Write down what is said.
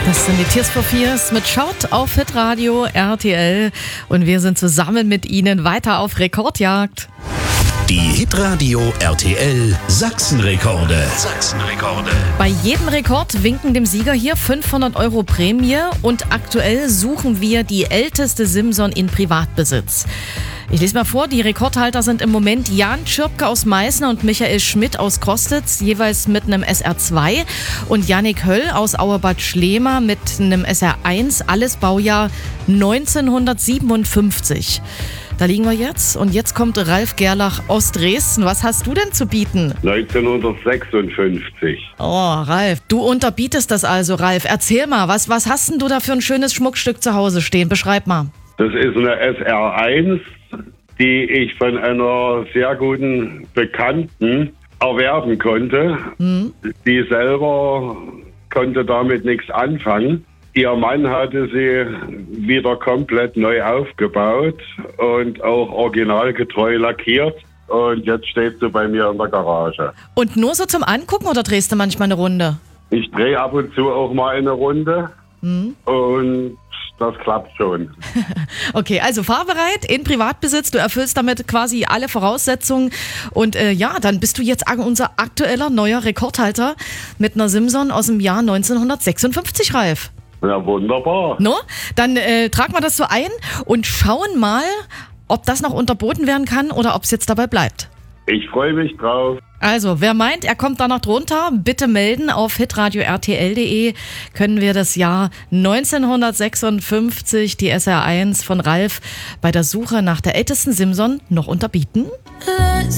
Das sind die Tears for Fears mit Schaut auf Hitradio RTL und wir sind zusammen mit Ihnen weiter auf Rekordjagd. Die Hitradio RTL Sachsenrekorde. Bei jedem Rekord winken dem Sieger hier 500 € Prämie und aktuell suchen wir die älteste Simson in Privatbesitz. Ich lese mal vor, die Rekordhalter sind im Moment Jan Schürpke aus Meißen und Michael Schmidt aus Kostitz, jeweils mit einem SR2 und Jannik Höll aus Auerbad Schlema mit einem SR1, alles Baujahr 1957. Da liegen wir jetzt und jetzt kommt Ralf Gerlach aus Dresden. Was hast du denn zu bieten? 1956. Oh, Ralf, du unterbietest das also, Ralf. Erzähl mal, was hast denn du da für ein schönes Schmuckstück zu Hause stehen? Beschreib mal. Das ist eine SR1, die ich von einer sehr guten Bekannten erwerben konnte. Die selber konnte damit nichts anfangen. Ihr Mann hatte sie wieder komplett neu aufgebaut und auch originalgetreu lackiert. Und jetzt steht sie bei mir in der Garage. Und nur so zum Angucken oder drehst du manchmal eine Runde? Ich drehe ab und zu auch mal eine Runde und das klappt schon. Okay, also fahrbereit, in Privatbesitz. Du erfüllst damit quasi alle Voraussetzungen. Und dann bist du jetzt unser aktueller neuer Rekordhalter mit einer Simson aus dem Jahr 1956, Ralf. Ja, wunderbar. No? Dann tragen wir das so ein und schauen mal, ob das noch unterboten werden kann oder ob es jetzt dabei bleibt. Ich freue mich drauf. Also, wer meint, er kommt da noch drunter, bitte melden. Auf hitradio-rtl.de können wir das Jahr 1956, die SR1 von Ralf, bei der Suche nach der ältesten Simson noch unterbieten.